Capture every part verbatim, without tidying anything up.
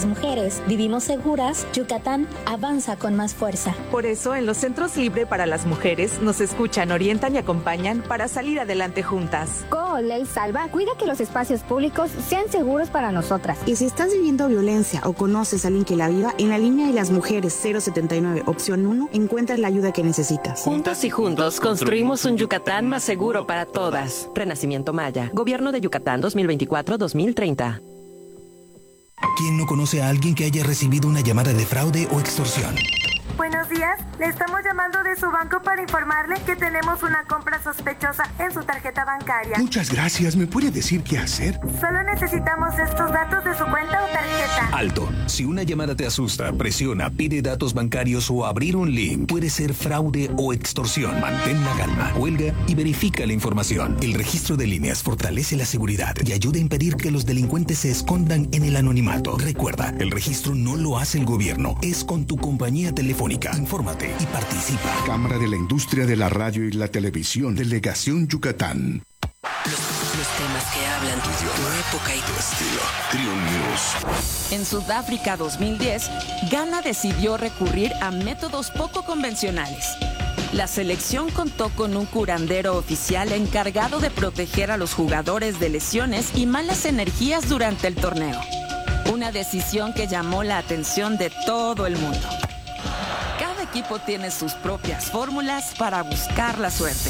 las mujeres vivimos seguras, Yucatán avanza con más fuerza. Por eso, en los Centros Libre para las Mujeres nos escuchan, orientan y acompañan para salir adelante juntas. Co Ley Salva cuida que los espacios públicos sean seguros para nosotras. Y si estás viviendo violencia o conoces a alguien que la viva, en la línea de las mujeres cero setenta y nueve, opción uno, encuentras la ayuda que necesitas. Juntos y juntos construimos un Yucatán más seguro para todas. Renacimiento Maya. Gobierno de Yucatán dos mil veinticuatro a dos mil treinta. ¿Quién no conoce a alguien que haya recibido una llamada de fraude o extorsión? Buenos días, le estamos llamando de su banco para informarle que tenemos una compra sospechosa en su tarjeta bancaria. Muchas gracias, ¿me puede decir qué hacer? Solo necesitamos estos datos de su cuenta o tarjeta. Alto, si una llamada te asusta, presiona, pide datos bancarios o abrir un link, puede ser fraude o extorsión. Mantén la calma, cuelga y verifica la información. El registro de líneas fortalece la seguridad y ayuda a impedir que los delincuentes se escondan en el anonimato. Recuerda, el registro no lo hace el gobierno, es con tu compañía telefónica. Infórmate y participa. Cámara de la Industria de la Radio y la Televisión, Delegación Yucatán. Los, los temas que hablan tu idioma, tu época y tu estilo. Trio News. En Sudáfrica dos mil diez, Ghana decidió recurrir a métodos poco convencionales. La selección contó con un curandero oficial encargado de proteger a los jugadores de lesiones y malas energías durante el torneo. Una decisión que llamó la atención de todo el mundo. Cada equipo tiene sus propias fórmulas para buscar la suerte.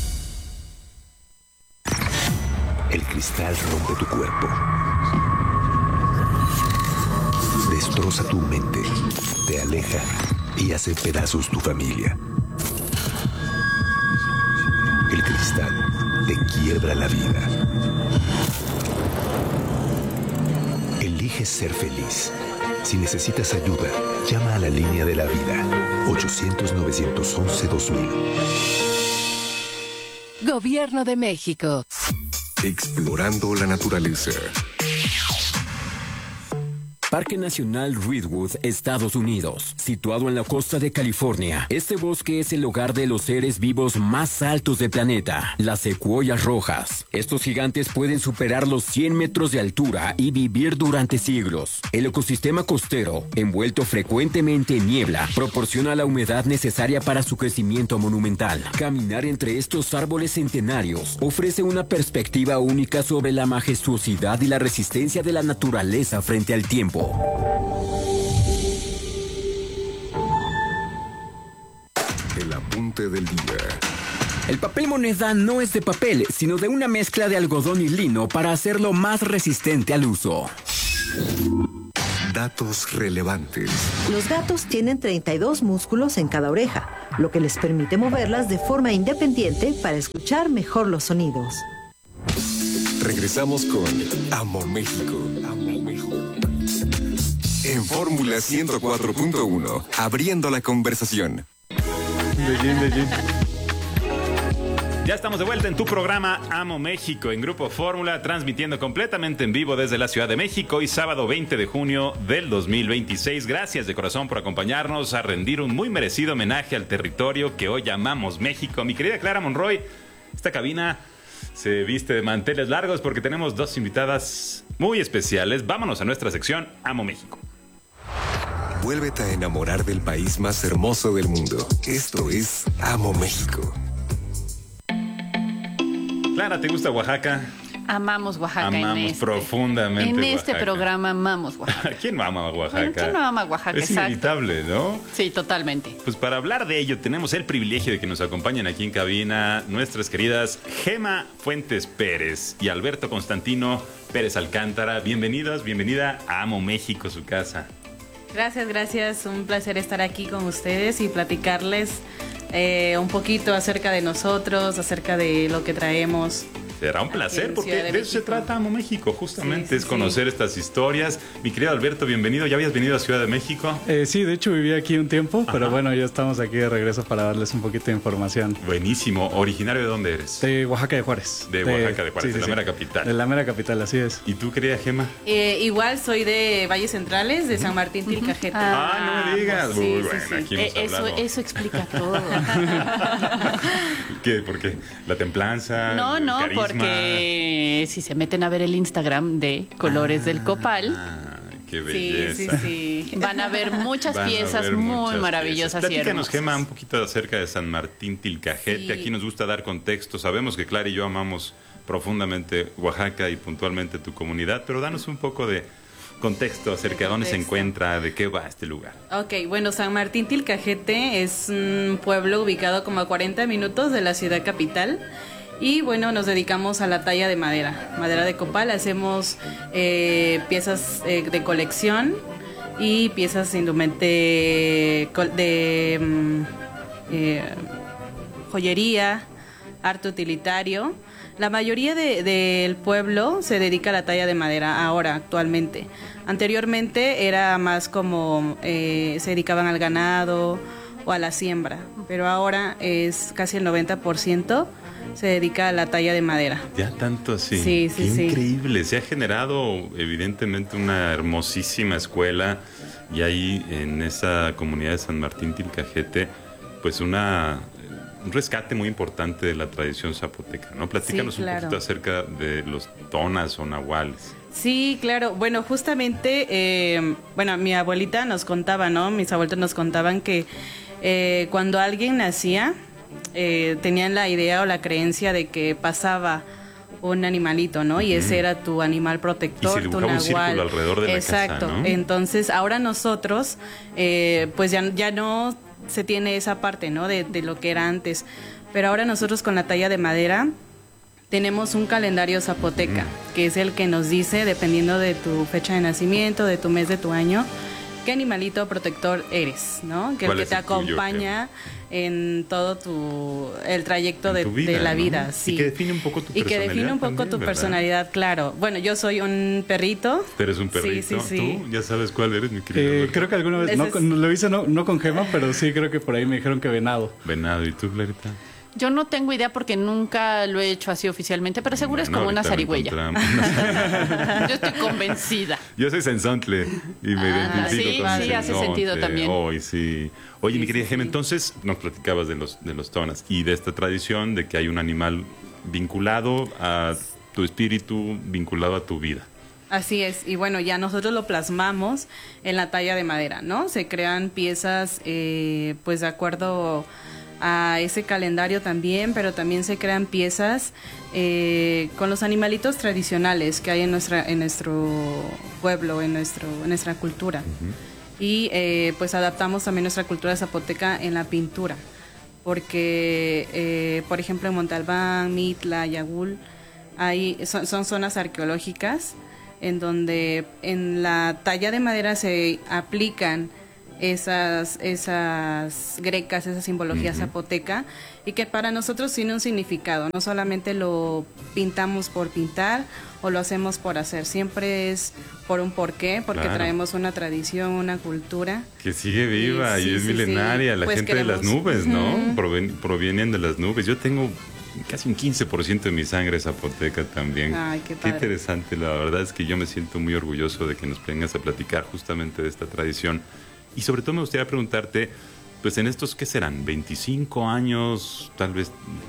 El cristal rompe tu cuerpo. Destroza tu mente. Te aleja y hace pedazos tu familia. El cristal te quiebra la vida. Elige ser feliz. Si necesitas ayuda, llama a la línea de la vida. ochocientos, novecientos once, dos mil. Gobierno de México. Explorando la naturaleza. Parque Nacional Redwood, Estados Unidos, situado en la costa de California. Este bosque es el hogar de los seres vivos más altos del planeta, las secuoyas rojas. Estos gigantes pueden superar los cien metros de altura y vivir durante siglos. El ecosistema costero, envuelto frecuentemente en niebla, proporciona la humedad necesaria para su crecimiento monumental. Caminar entre estos árboles centenarios ofrece una perspectiva única sobre la majestuosidad y la resistencia de la naturaleza frente al tiempo. El apunte del día. El papel moneda no es de papel, sino de una mezcla de algodón y lino para hacerlo más resistente al uso. Datos relevantes. Los gatos tienen treinta y dos músculos en cada oreja, lo que les permite moverlas de forma independiente para escuchar mejor los sonidos. Regresamos con Amo México. Amo México. En Fórmula ciento cuatro punto uno, abriendo la conversación. Medellín, Medellín. Ya estamos de vuelta en tu programa Amo México en Grupo Fórmula, transmitiendo completamente en vivo desde la Ciudad de México y sábado veinte de junio del dos mil veintiséis. Gracias de corazón por acompañarnos a rendir un muy merecido homenaje al territorio que hoy llamamos México. Mi querida Clara Monroy, esta cabina se viste de manteles largos porque tenemos dos invitadas muy especiales. Vámonos a nuestra sección Amo México. Vuélvete a enamorar del país más hermoso del mundo. Esto es Amo México. Clara, ¿te gusta Oaxaca? Amamos Oaxaca. Amamos en este, profundamente En Oaxaca. este programa amamos Oaxaca. ¿Quién no ama Oaxaca? Bueno, ¿quién no ama Oaxaca? Es Exacto. inevitable, ¿no? Sí, totalmente. Pues para hablar de ello tenemos el privilegio de que nos acompañen aquí en cabina nuestras queridas Gema Fuentes Pérez y Alberto Constantino Pérez Alcántara. Bienvenidos, bienvenida a Amo México, su casa. Gracias, gracias. Un placer estar aquí con ustedes y platicarles eh, un poquito acerca de nosotros, acerca de lo que traemos. Será un placer porque de, de eso se trata Amo México, justamente, sí, sí, es conocer sí. estas historias. Mi querido Alberto, bienvenido. ¿Ya habías venido a Ciudad de México? Eh, sí, de hecho viví aquí un tiempo, Ajá. pero bueno, ya estamos aquí de regreso para darles un poquito de información. Buenísimo. ¿Originario de dónde eres? De Oaxaca de Juárez. De, de Oaxaca de Juárez, sí, de sí, la mera sí. capital. De la mera capital, así es. ¿Y tú, querida Gema? Eh, igual soy de Valles Centrales, de San Martín Tilcajete. Ah, ah, no me digas. Pues, sí, Uy, sí, bueno, sí. aquí hemos eh, eso, hablado. eso explica todo. ¿Qué? ¿Por qué? ¿La templanza? No, no, carisma? porque si se meten a ver el Instagram de Colores ah, del Copal, qué belleza. Sí, sí, sí. Van a ver muchas Van a piezas ver muy muchas maravillosas piezas. y Platícanos, hermosas. Gema, un poquito acerca de San Martín Tilcajete. Sí. Aquí nos gusta dar contexto. Sabemos que Clara y yo amamos profundamente Oaxaca y puntualmente tu comunidad, pero danos un poco de contexto acerca de, de dónde se encuentra, de qué va este lugar. Ok, bueno, San Martín Tilcajete es un pueblo ubicado como a cuarenta minutos de la ciudad capital. Y bueno, nos dedicamos a la talla de madera, madera de copal. Hacemos eh, piezas eh, de colección y piezas indumentaria de, de mm, eh, joyería, arte utilitario. La mayoría de, del pueblo se dedica a la talla de madera ahora, actualmente. Anteriormente era más como eh, se dedicaban al ganado o a la siembra, pero ahora es casi el noventa por ciento se dedica a la talla de madera. Ya tanto así. Sí, sí, Qué sí. increíble. Se ha generado evidentemente una hermosísima escuela y ahí en esa comunidad de San Martín Tilcajete, pues una un rescate muy importante de la tradición zapoteca, ¿no? Platícanos Sí, claro. un poquito acerca de los tonas o nahuales. Sí, claro. Bueno, justamente, eh, bueno, mi abuelita nos contaba, ¿no? Mis abuelitos nos contaban que eh, cuando alguien nacía, eh, tenían la idea o la creencia de que pasaba un animalito, ¿no? Y ese era tu animal protector, Y se tu dibujaba un nahual. círculo alrededor de la casa, Exacto. ¿no? Entonces, ahora nosotros, eh, pues ya, ya no se tiene esa parte, ¿no? De, de lo que era antes. Pero ahora nosotros con la talla de madera tenemos un calendario zapoteca, que es el que nos dice, dependiendo de tu fecha de nacimiento, de tu mes, de tu año, qué animalito protector eres, ¿no? Que el ¿Cuál que es te el tuyo, acompaña en todo tu el trayecto En de, tu vida, de la ¿no? vida, Y sí. que define un poco tu Y que define personalidad un poco también, tu ¿verdad? personalidad, claro. Bueno, yo soy un perrito. Tú eres un Sí, perrito. sí, sí. ¿Tú ya sabes cuál eres, mi querido? Eh, Alberto? creo que alguna vez, Ese no, es- con- lo hice no, no con Gema, pero sí creo que por ahí me dijeron que venado. Venado. ¿Y tú, Clarita? Yo no tengo idea porque nunca lo he hecho así oficialmente, pero seguro es Bueno, como una ahorita lo zarigüeya. encontramos. Yo estoy convencida. Yo soy sensontle y me Ah, identifico sí, con sí, hace sensontle. sentido también. Hoy sí. Oye, mi querida Gema, entonces nos platicabas de los de los tonas y de esta tradición de que hay un animal vinculado a tu espíritu, vinculado a tu vida. Así es, y bueno, ya nosotros lo plasmamos en la talla de madera, ¿no? Se crean piezas, eh, pues de acuerdo a ese calendario también, pero también se crean piezas eh, con los animalitos tradicionales que hay en nuestra en nuestro pueblo, en nuestro en nuestra cultura. Y eh, pues adaptamos también nuestra cultura zapoteca en la pintura, porque eh, por ejemplo en Montalbán, Mitla, Yagul, hay, son, son zonas arqueológicas en donde en la talla de madera se aplican esas esas grecas, esa simbología Ujú. zapoteca, y que para nosotros tiene un significado, no solamente lo pintamos por pintar o lo hacemos por hacer, siempre es por un porqué, porque Claro. traemos una tradición, una cultura. Que sigue viva Sí, y es sí, sí. milenaria. La Pues gente de las queremos- nubes, ¿no? Ujú. Proven- provienen de las nubes. Yo tengo casi un quince por ciento de mi sangre zapoteca también. Ay, qué padre. interesante. La verdad es que yo me siento muy orgulloso de que nos vengas a platicar justamente de esta tradición. Y sobre todo me gustaría preguntarte, pues en estos, ¿qué serán? veinticinco años, tal vez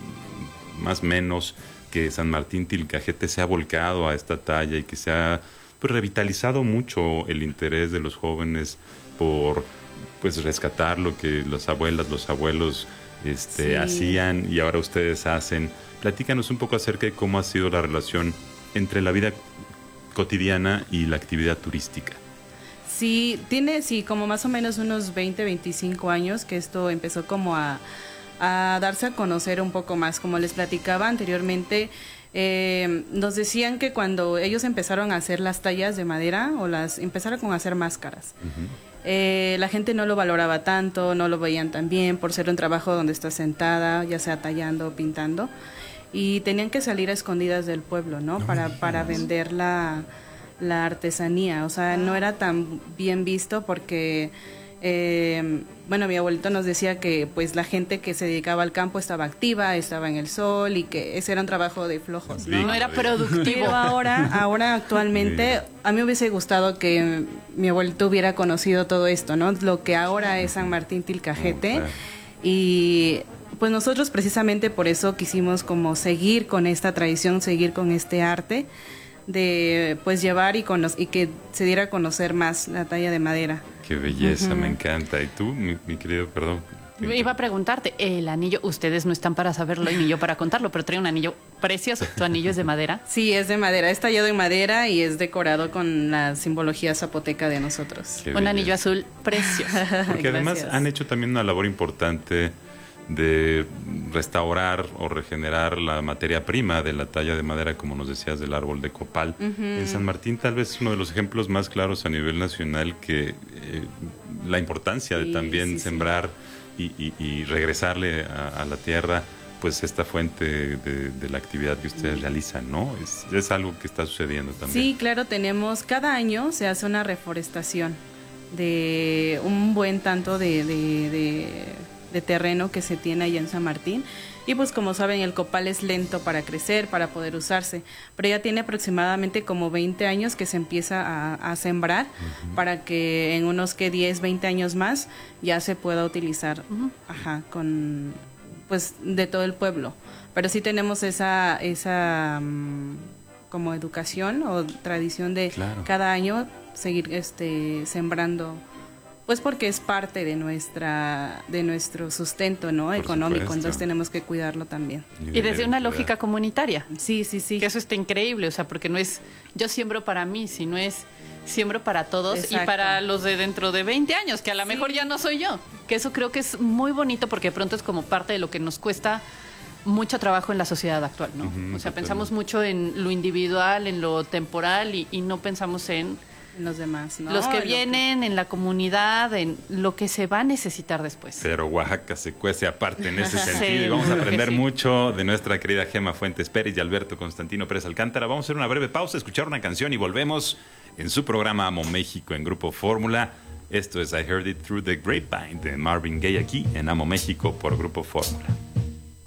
más o menos, que San Martín Tilcajete se ha volcado a esta talla y que se ha pues, revitalizado mucho el interés de los jóvenes por pues rescatar lo que las abuelas, los abuelos este, Sí. hacían y ahora ustedes hacen. Platícanos un poco acerca de cómo ha sido la relación entre la vida cotidiana y la actividad turística. Sí, tiene, sí, como más o menos unos veinte, veinticinco años que esto empezó como a, a darse a conocer un poco más. Como les platicaba anteriormente, eh, nos decían que cuando ellos empezaron a hacer las tallas de madera o las empezaron con a hacer máscaras, eh, la gente no lo valoraba tanto, no lo veían tan bien por ser un trabajo donde estás sentada, ya sea tallando o pintando, y tenían que salir a escondidas del pueblo, ¿no? para, para vender la, la artesanía, o sea, no era tan bien visto porque, eh, bueno, mi abuelito nos decía que pues la gente que se dedicaba al campo estaba activa, estaba en el sol y que ese era un trabajo de flojos, ¿no? No era productivo. Pero ahora, ahora actualmente, a mí me hubiese gustado que mi abuelito hubiera conocido todo esto, ¿no? Lo que ahora es San Martín Tilcajete. Y pues nosotros precisamente por eso quisimos como seguir con esta tradición, seguir con este arte de pues llevar y, cono- y que se diera a conocer más la talla de madera. Qué belleza, Ujú. me encanta. ¿Y tú, mi, mi querido, perdón? Iba a preguntarte, el anillo, ustedes no están para saberlo y ni yo para contarlo, pero trae un anillo precioso. ¿Tu anillo es de madera? Sí, es de madera, es tallado en madera y es decorado con la simbología zapoteca de nosotros. Qué Un belleza. anillo azul precioso. Porque además Gracias. han hecho también una labor importante de restaurar o regenerar la materia prima de la talla de madera, como nos decías, del árbol de copal. Ujú. En San Martín tal vez es uno de los ejemplos más claros a nivel nacional que eh, la importancia de Sí, también sí, sí. sembrar y, y- y regresarle a, a la tierra pues esta fuente de, de la actividad que ustedes realizan, ¿no? Es, es algo que está sucediendo también. Sí, claro, tenemos, cada año se hace una reforestación de un buen tanto de, de, de- de terreno que se tiene allá en San Martín. Y pues como saben, el copal es lento para crecer, para poder usarse, pero ya tiene aproximadamente como veinte años que se empieza a, a sembrar para que en unos que diez, veinte años más ya se pueda utilizar, ajá, con pues de todo el pueblo. Pero sí tenemos esa esa mm, como educación o tradición de Claro. cada año seguir este sembrando, pues porque es parte de nuestra de nuestro sustento, ¿no? Por Económico, supuesto. entonces tenemos que cuidarlo también. Y desde una lógica comunitaria. Sí, sí, sí. Que eso está increíble, o sea, porque no es yo siembro para mí, sino es siembro para todos Exacto. y para los de dentro de veinte años, que a lo mejor ya no soy yo. Que eso creo que es muy bonito porque de pronto es como parte de lo que nos cuesta mucho trabajo en la sociedad actual, ¿no? Ujú, o sea, totalmente. pensamos mucho en lo individual, en lo temporal y, y no pensamos en los demás, ¿no? los que En lo vienen, en la comunidad, en lo que se va a necesitar después. Pero Oaxaca se cuece aparte en ese Sí, sentido y vamos a creo que aprender sí. mucho de nuestra querida Gema Fuentes Pérez y Alberto Constantino Pérez Alcántara. Vamos a hacer una breve pausa, escuchar una canción y volvemos en su programa Amo México en Grupo Fórmula. Esto es I Heard It Through the Grapevine de Marvin Gaye aquí en Amo México por Grupo Fórmula.